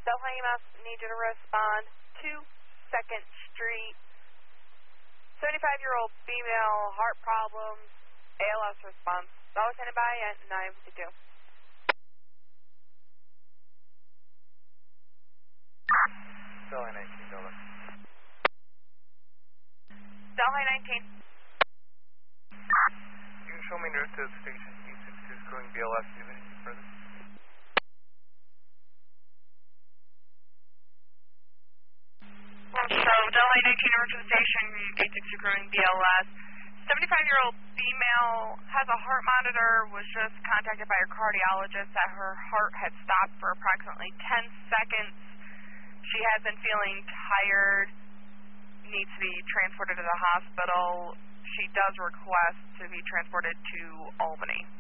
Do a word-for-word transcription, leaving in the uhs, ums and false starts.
Delhi E M S, need you to respond to second Street. seventy-five-year-old female, heart problems, A L S response. Dollar standing by at nine fifty-two. Delhi nineteen, Delhi. Delhi nineteen. You can show me near to station E sixty-two is going B L S. Do you have anything further? So, Delhi nineteen over to the station, E sixty growing B L S. seventy-five-year-old female has a heart monitor, was just contacted by her cardiologist that her heart had stopped for approximately ten seconds. She has been feeling tired, needs to be transported to the hospital. She does request to be transported to Albany.